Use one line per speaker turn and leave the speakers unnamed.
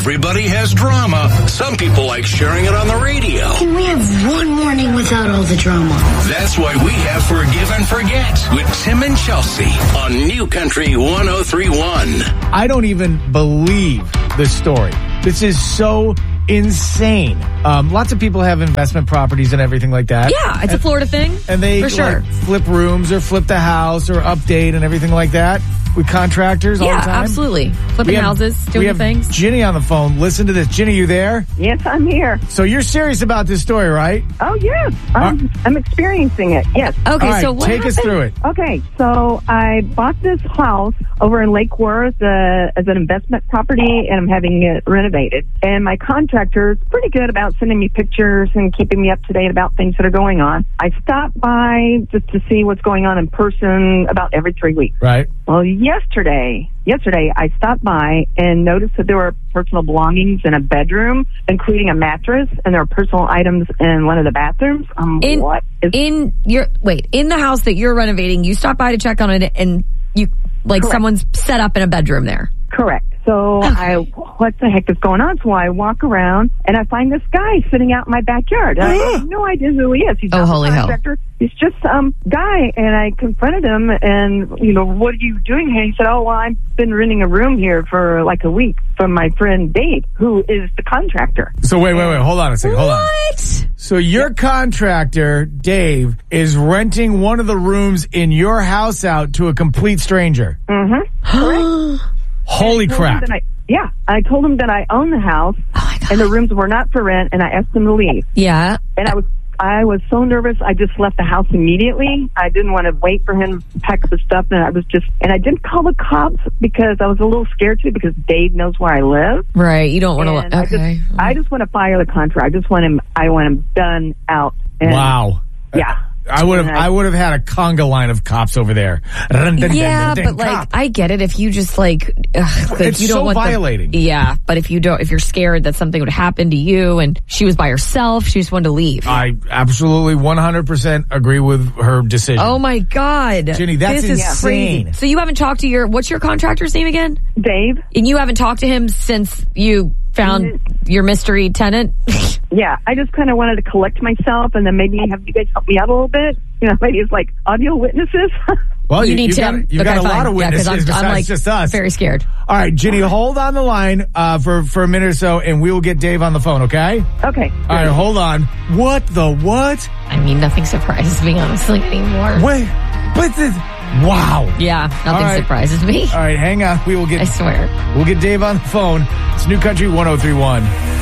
Everybody has drama. Some people like sharing it on the radio.
Can we have one morning without all the drama?
That's why we have Forgive and Forget with Tim and Chelsea on New Country 103.1.
I don't even believe this story. This is so insane. Lots of people have investment properties and everything like that.
Yeah, it's a Florida thing.
And they
for sure.
flip rooms or flip the house or update and everything like that with contractors all the time.
Yeah, absolutely. Flipping houses, doing things.
Ginny on the phone. Listen to this. Ginny, you there?
Yes, I'm here.
So you're serious about this story, right?
Oh, yes. I'm experiencing it. Yes.
Okay,
right,
so what
take
happened?
us through it.
Okay, so I bought this house over in Lake Worth as an investment property, and I'm having it renovated. And my contractor is pretty good about sending me pictures and keeping me up to date about things that are going on. I stop by just to see what's going on in person about every 3 weeks.
Right.
Well, yesterday I stopped by and noticed that there were personal belongings in a bedroom, including a mattress, and there were personal items in one of the bathrooms.
In the house that you're renovating, you stopped by to check on it, and you
Correct.
someone's set up in a bedroom there.
Correct. So what the heck is going on? So I walk around and I find this guy sitting out in my backyard. I have no idea who he is. He's not
holy
a
hell.
contractor. He's just some guy. And I confronted him and, what are you doing here? He said, oh, well, I've been renting a room here for like a week from my friend Dave, who is the contractor.
So wait. Hold on a second. Hold on.
What?
So your contractor, Dave, is renting one of the rooms in your house out to a complete stranger.
Mm-hmm.
Holy crap.
I told him that I own the house and the rooms were not for rent, and I asked him to leave.
Yeah.
And I was so nervous, I just left the house immediately. I didn't want to wait for him to pack up his stuff, and I didn't call the cops because I was a little scared to, because Dave knows where I live.
Right. You don't want to. Okay.
I just want to fire the contract. I want him done out. And,
Wow.
Yeah.
I would have had a conga line of cops over there.
Yeah, but I get it if you just
it's
you don't
so
want
violating.
Yeah, but if you're scared that something would happen to you, and she was by herself, she just wanted to leave.
I absolutely 100% agree with her decision.
Oh my God,
Ginny, that's
this
insane.
is crazy. So you haven't talked to what's your contractor's name again?
Dave.
And you haven't talked to him since you found your mystery tenant?
Yeah, I just kind of wanted to collect myself and then maybe have you guys help me out a little bit. Maybe it's like audio witnesses.
Well,
you need Tim.
You've got a lot of witnesses besides just us.
Very scared.
All right, Ginny, hold on the line for a minute or so, and we will get Dave on the phone, okay?
Okay.
All right, hold on. What the what?
I mean, nothing surprises me, honestly, anymore.
Wait, but this... Wow.
Yeah, nothing surprises me.
All right, hang on.
I swear.
We'll get Dave on the phone. It's New Country 103.1.